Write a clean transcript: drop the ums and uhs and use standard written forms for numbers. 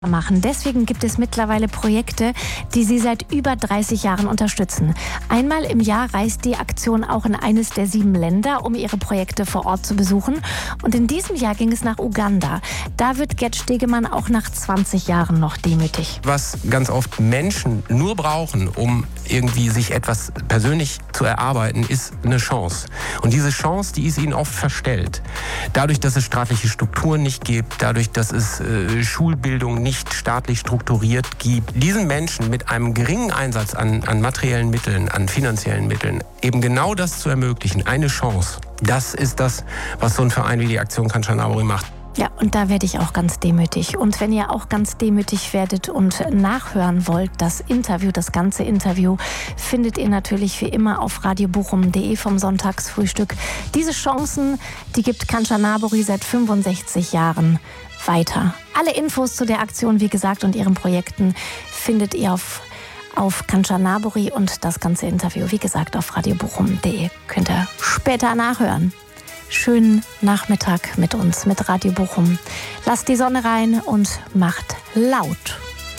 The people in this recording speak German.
machen. Deswegen gibt es mittlerweile Projekte, die sie seit über 30 Jahren unterstützen. Einmal im Jahr reist die Aktion auch in eines der 7 Länder, um ihre Projekte vor Ort zu besuchen. Und in diesem Jahr ging es nach Uganda. Da wird Gerd Stegemann auch nach 20 Jahren noch demütig. Was ganz oft Menschen nur brauchen, um irgendwie sich etwas persönlich zu erarbeiten, ist eine Chance. Und diese Chance, die ist ihnen oft verstellt. Dadurch, dass es staatliche Strukturen nicht gibt, dadurch, dass es Schulbildung nicht staatlich strukturiert gibt, diesen Menschen mit einem geringen Einsatz an materiellen Mitteln, an finanziellen Mitteln, eben genau das zu ermöglichen, eine Chance. Das ist das, was so ein Verein wie die Aktion Kanchanaburi macht. Ja, und da werde ich auch ganz demütig. Und wenn ihr auch ganz demütig werdet und nachhören wollt, das Interview, das ganze Interview, findet ihr natürlich wie immer auf radiobochum.de vom Sonntagsfrühstück. Diese Chancen, die gibt Kanchanaburi seit 65 Jahren weiter. Alle Infos zu der Aktion, wie gesagt, und ihren Projekten findet ihr auf Kanchanaburi und das ganze Interview, wie gesagt, auf radiobochum.de. Könnt ihr später nachhören. Schönen Nachmittag mit uns, mit Radio Bochum. Lasst die Sonne rein und macht laut.